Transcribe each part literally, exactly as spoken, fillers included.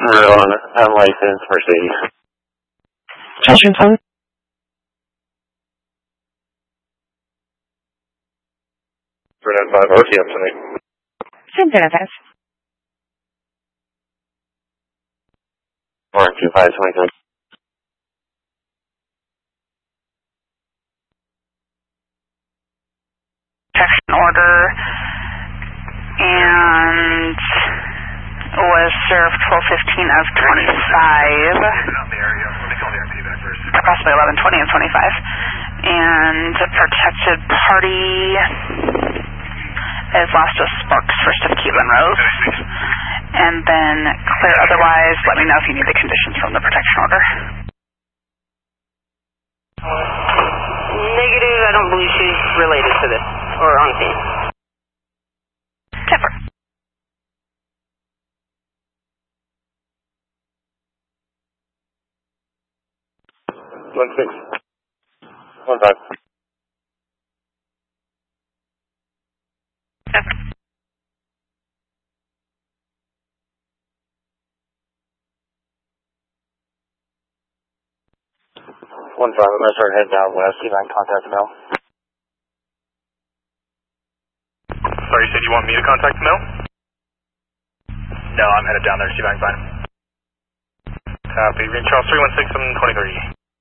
Wrong. Unlicensed Mercedes. Attention, phone. three nine five R T M tonight. Same benefits. four two five twenty-three. Protection order and was served twelve fifteen of twenty-five. Possibly eleven twenty of twenty-five. And a protected party has lost a sparks first of Keelan Rose. And then clear otherwise. Let me know if you need the conditions from the protection order. Negative, I don't believe she's related to this, or on scene. Temper. One six. One five. Temper. One five. I'm gonna start heading down west. See if I can contact Mel. Sorry, you said you want me to contact Mel? No, I'm headed down there. See if I can find him. Copy. Green Charles three one six seven twenty-three.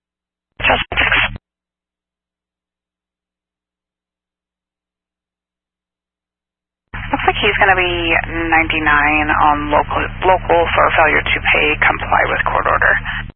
Looks like he's going to be ninety-nine on local local for failure to pay comply with court order.